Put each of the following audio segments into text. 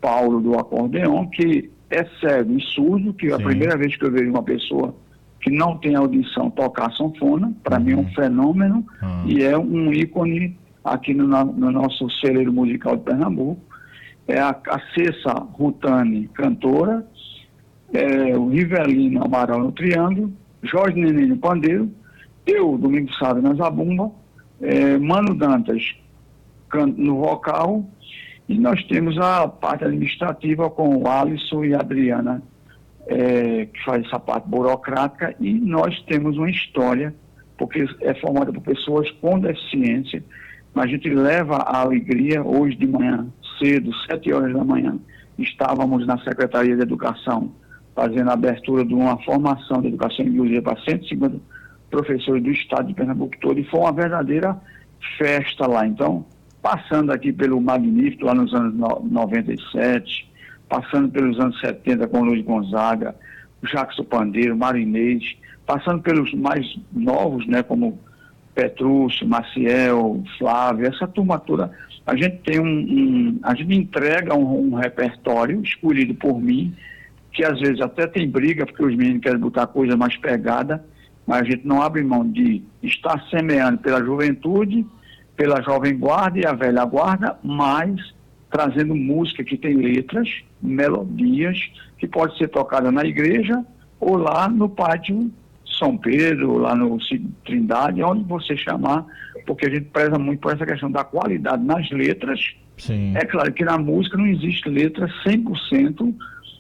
Paulo do acordeon, que é cego e surdo, que é a Sim. primeira vez que eu vejo uma pessoa que não tem audição tocar sanfona. Para mim é um fenômeno e é um ícone aqui no nosso celeiro musical de Pernambuco. É a Cessa Rutani, cantora, o Rivelino Amaral no triângulo, Jorge Neném no pandeiro, eu, Domingos Sávio, na zabumba, Mano Dantas no vocal, e nós temos a parte administrativa com o Alisson e a Adriana, que faz essa parte burocrática, e nós temos uma história, porque é formada por pessoas com deficiência, mas a gente leva a alegria. Hoje de manhã, cedo, 7 horas da manhã, estávamos na Secretaria de Educação, fazendo a abertura de uma formação de educação inclusiva para 150 professores do estado de Pernambuco todo, e foi uma verdadeira festa lá. Então, passando aqui pelo Magnífico, lá nos anos 97, passando pelos anos 70 com o Luiz Gonzaga, o Jackson Pandeiro, Marinês, passando pelos mais novos, né, como Petrúcio, Maciel, Flávio, essa turma toda. A gente tem a gente entrega um repertório escolhido por mim, que às vezes até tem briga, porque os meninos querem botar coisa mais pegada, mas a gente não abre mão de estar semeando pela juventude, pela jovem guarda e a velha guarda, mas trazendo música que tem letras, melodias, que pode ser tocada na igreja ou lá no pátio São Pedro, lá no Trindade, onde você chamar, porque a gente preza muito por essa questão da qualidade nas letras. Sim. É claro que na música não existe letra 100%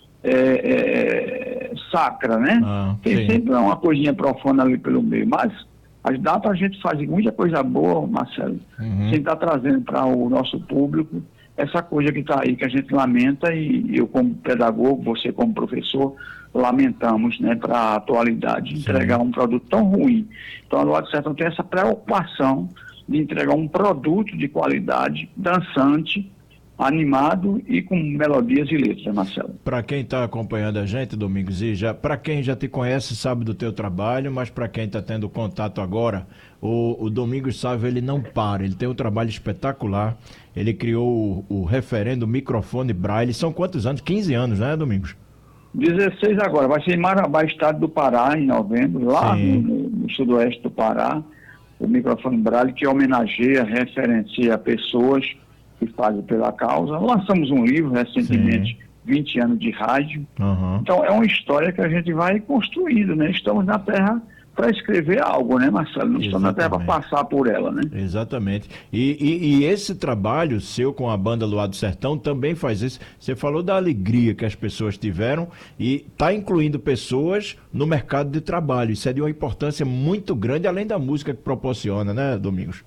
sacra, né? Tem sempre uma coisinha profana ali pelo meio, mas dá para a gente fazer muita coisa boa, Marcelo, sem estar trazendo para o nosso público essa coisa que está aí, que a gente lamenta, e eu como pedagogo, você como professor, lamentamos, né, para a atualidade, entregar um produto tão ruim. Então a Luar do Sertão tem essa preocupação de entregar um produto de qualidade, dançante, animado e com melodias e letras, Marcelo. Para quem está acompanhando a gente, Domingos, e para quem já te conhece, sabe do teu trabalho, mas para quem está tendo contato agora, o Domingos Sávio, ele não para, ele tem um trabalho espetacular. Ele criou o referendo microfone Braille. São quantos anos? 15 anos, né, Domingos? 16 agora. Vai ser em Marabá, estado do Pará, em novembro, lá no sudoeste do Pará, o microfone Braille, que homenageia, referencia pessoas que fazem pela causa. Lançamos um livro recentemente, 20 anos de rádio. Então é uma história que a gente vai construindo, né? Estamos na Terra para escrever algo, né, Marcelo? Não estamos na Terra para passar por ela, né? Exatamente. E esse trabalho seu com a banda Luar do Sertão também faz isso. Você falou da alegria que as pessoas tiveram e está incluindo pessoas no mercado de trabalho. Isso é de uma importância muito grande, além da música que proporciona, né, Domingos?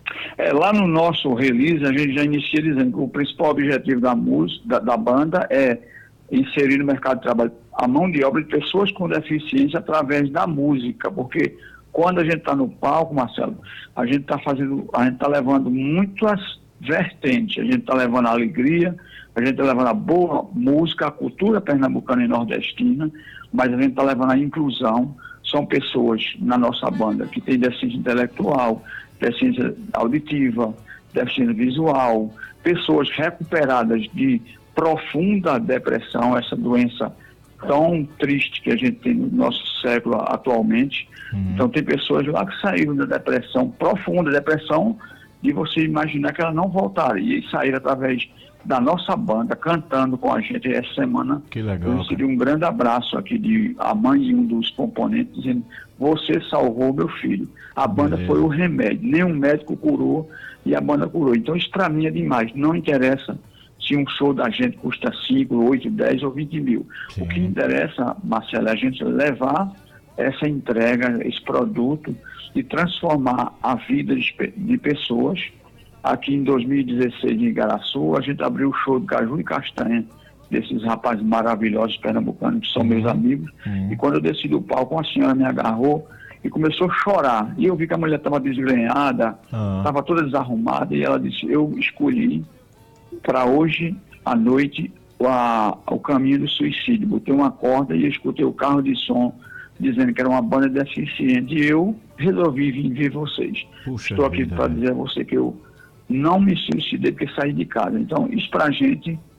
Lá no nosso release, a gente já inicia dizendo que o principal objetivo da música, da banda, é inserir no mercado de trabalho a mão de obra de pessoas com deficiência através da música, porque quando a gente está no palco, Marcelo, a gente está levando muitas vertentes, a gente está levando a alegria, a gente está levando a boa música, a cultura pernambucana e nordestina, mas a gente está levando a inclusão. São pessoas na nossa banda que têm deficiência intelectual, deficiência auditiva, deficiência visual, pessoas recuperadas de profunda depressão, essa doença tão triste que a gente tem no nosso século atualmente. Então tem pessoas lá que saíram da depressão profunda, depressão de você imaginar que ela não voltaria, e saíram através da nossa banda, cantando com a gente essa semana. Que legal. Eu recebi um grande abraço aqui de a mãe de um dos componentes, dizendo: você salvou meu filho. A banda foi o remédio, nenhum médico curou e a banda curou. Então isso para mim é demais. Não interessa se um show da gente custa 5, 8, 10 ou 20 mil. O que interessa, Marcelo, é a gente levar essa entrega, esse produto, e transformar a vida de pessoas. Aqui em 2016, em Igaraçu, a gente abriu o show de Caju e Castanha, desses rapazes maravilhosos pernambucanos, que são meus amigos. E quando eu desci do palco, uma senhora me agarrou e começou a chorar. E eu vi que a mulher estava desgrenhada, estava toda desarrumada, e ela disse: eu escolhi para hoje à noite o caminho do suicídio. Botei uma corda e escutei o carro de som dizendo que era uma banda deficiente, e eu resolvi vir ver vocês. Estou aqui para dizer a você que eu não me suicidei porque saí de casa. Então isso para a gente